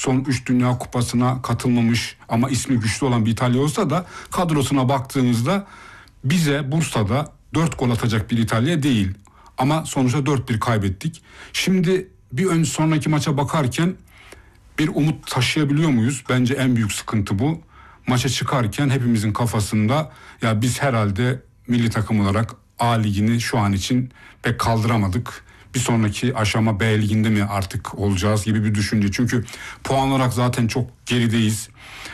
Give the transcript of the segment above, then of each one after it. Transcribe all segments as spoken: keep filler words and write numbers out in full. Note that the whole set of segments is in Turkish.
son üç Dünya Kupası'na katılmamış ama ismi güçlü olan bir İtalya olsa da kadrosuna baktığımızda bize Bursa'da dört gol atacak bir İtalya değil. Ama sonuçta dört bir kaybettik. Şimdi bir ön sonraki maça bakarken bir umut taşıyabiliyor muyuz? Bence en büyük sıkıntı bu. Maça çıkarken hepimizin kafasında ya biz herhalde milli takım olarak A ligini şu an için pek kaldıramadık. Bir sonraki aşama B liginde mi artık olacağız gibi bir düşünce. Çünkü puan olarak zaten çok gerideyiz.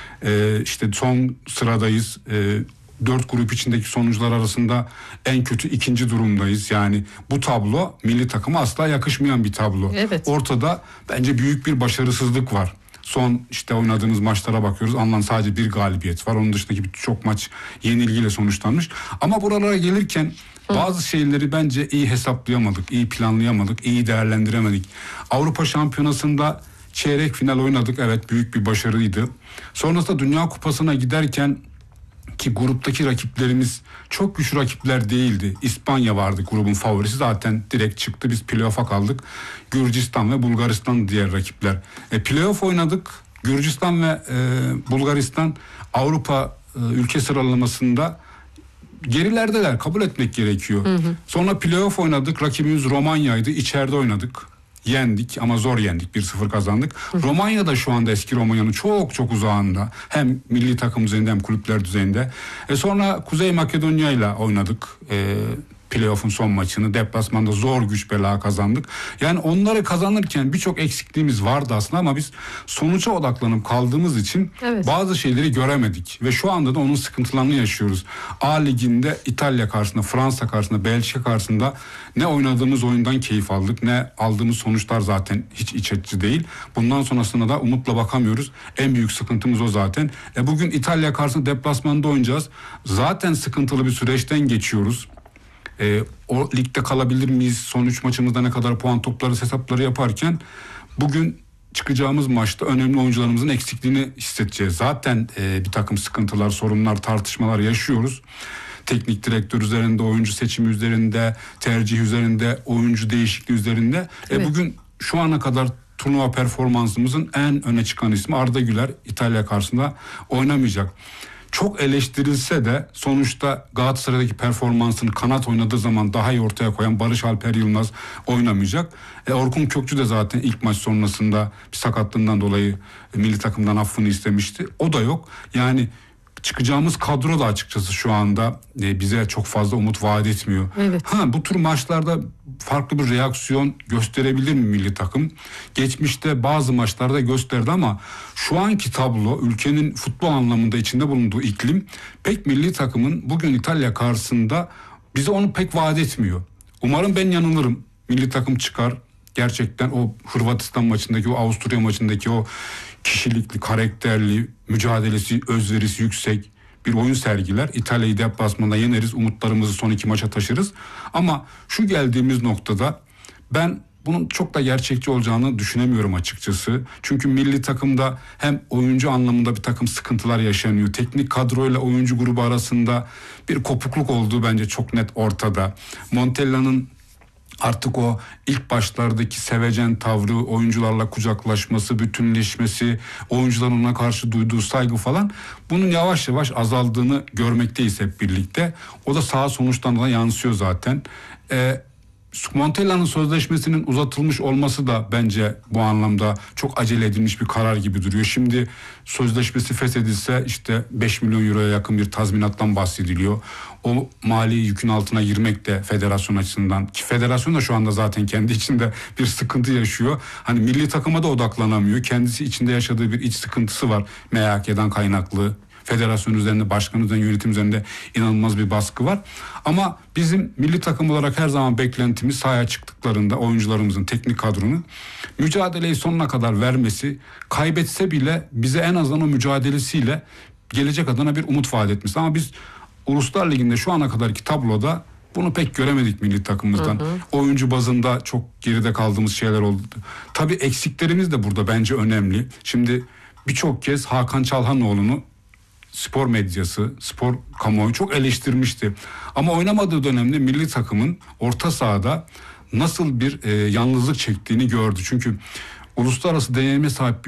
Ee, işte son sıradayız. Ee, Dört grup içindeki sonuçlar arasında en kötü ikinci durumdayız. Yani bu tablo milli takıma asla yakışmayan bir tablo. Evet. Ortada bence büyük bir başarısızlık var. Son işte oynadığımız maçlara bakıyoruz. Alınan sadece bir galibiyet var. Onun dışındaki birçok maç yenilgiyle sonuçlanmış. Ama buralara gelirken bazı şeyleri bence iyi hesaplayamadık, iyi planlayamadık, iyi değerlendiremedik. Avrupa Şampiyonası'nda çeyrek final oynadık. Evet, büyük bir başarıydı. Sonrasında Dünya Kupası'na giderken ki gruptaki rakiplerimiz çok güçlü rakipler değildi. İspanya vardı grubun favorisi, zaten direkt çıktı, biz playoff'a kaldık. Gürcistan ve Bulgaristan diğer rakipler. E, playoff oynadık. Gürcistan ve e, Bulgaristan Avrupa e, ülke sıralamasında gerilerdeler, kabul etmek gerekiyor. Hı hı. Sonra playoff oynadık. Rakibimiz Romanya'ydı. İçeride oynadık. Yendik ama zor yendik. bir sıfır kazandık. Hı. Romanya da şu anda eski Romanya'nın çok çok uzağında. Hem milli takım düzeyinde hem kulüpler düzeyinde. E sonra Kuzey Makedonya ile oynadık. E, playoff'un son maçını. Deplasmanda zor güç bela kazandık. Yani onları kazanırken birçok eksikliğimiz vardı aslında ama biz sonuca odaklanıp kaldığımız için evet, bazı şeyleri göremedik. Ve şu anda da onun sıkıntılarını yaşıyoruz. A liginde İtalya karşısında, Fransa karşısında, Belçika karşısında ne oynadığımız oyundan keyif aldık, ne aldığımız sonuçlar zaten hiç iç açıcı değil. Bundan sonrasında da umutla bakamıyoruz. En büyük sıkıntımız o zaten. E bugün İtalya karşısında deplasmanda oynayacağız. Zaten sıkıntılı bir süreçten geçiyoruz. E, o ligde kalabilir miyiz? Son üç maçımızda ne kadar puan toplarız hesapları yaparken bugün çıkacağımız maçta önemli oyuncularımızın eksikliğini hissedeceğiz. Zaten e, bir takım sıkıntılar, sorunlar, tartışmalar yaşıyoruz. Teknik direktör üzerinde, oyuncu seçimi üzerinde, tercih üzerinde, oyuncu değişikliği üzerinde. Evet. E, bugün şu ana kadar turnuva performansımızın en öne çıkan ismi Arda Güler. İtalya karşısında oynamayacak. Çok eleştirilse de sonuçta Galatasaray'daki performansını kanat oynadığı zaman daha iyi ortaya koyan Barış Alper Yılmaz oynamayacak. E Orkun Kökçü de zaten ilk maç sonrasında bir sakatlığından dolayı e, milli takımdan affını istemişti. O da yok. Yani çıkacağımız kadro da açıkçası şu anda e, bize çok fazla umut vaat etmiyor. Evet. Ha, bu tür maçlarda farklı bir reaksiyon gösterebilir mi milli takım? Geçmişte bazı maçlarda gösterdi ama şu anki tablo, ülkenin futbol anlamında içinde bulunduğu iklim pek milli takımın bugün İtalya karşısında bize onu pek vaat etmiyor. Umarım ben yanılırım. Milli takım çıkar. Gerçekten o Hırvatistan maçındaki, o Avusturya maçındaki o kişilikli, karakterli, mücadelesi, özverisi yüksek bir oyun sergiler. İtalya'yı deplasmanda yeneriz, umutlarımızı son iki maça taşırız. Ama şu geldiğimiz noktada ben bunun çok da gerçekçi olacağını düşünemiyorum açıkçası. Çünkü milli takımda hem oyuncu anlamında bir takım sıkıntılar yaşanıyor. Teknik kadroyla oyuncu grubu arasında bir kopukluk olduğu bence çok net ortada. Montella'nın artık o ilk başlardaki sevecen tavrı, oyuncularla kucaklaşması, bütünleşmesi, oyuncuların ona karşı duyduğu saygı falan, bunun yavaş yavaş azaldığını görmekteyiz hep birlikte. O da saha sonuçlarına yansıyor zaten. Ee, Montella'nın sözleşmesinin uzatılmış olması da bence bu anlamda çok acele edilmiş bir karar gibi duruyor. Şimdi sözleşmesi feshedilse işte beş milyon euroya yakın bir tazminattan bahsediliyor. O mali yükün altına girmek de federasyon açısından, ki federasyon da şu anda zaten kendi içinde bir sıkıntı yaşıyor. Hani milli takıma da odaklanamıyor. Kendisi içinde yaşadığı bir iç sıkıntısı var. M H K'den kaynaklı. Federasyon üzerinde, başkan üzerinde, yönetim üzerinde inanılmaz bir baskı var. Ama bizim milli takım olarak her zaman beklentimiz sahaya çıktıklarında oyuncularımızın, teknik kadronun mücadeleyi sonuna kadar vermesi, kaybetse bile bize en azından o mücadelesiyle gelecek adına bir umut vaat etmesi. Ama biz Uluslar Ligi'nde şu ana kadarki tabloda bunu pek göremedik milli takımımızdan. Hı hı. Oyuncu bazında çok geride kaldığımız şeyler oldu. Tabii eksiklerimiz de burada bence önemli. Şimdi birçok kez Hakan Çalhanoğlu'nu spor medyası, spor kamuoyu çok eleştirmişti. Ama oynamadığı dönemde milli takımın orta sahada nasıl bir e, yalnızlık çektiğini gördü. Çünkü uluslararası deneyime sahip bir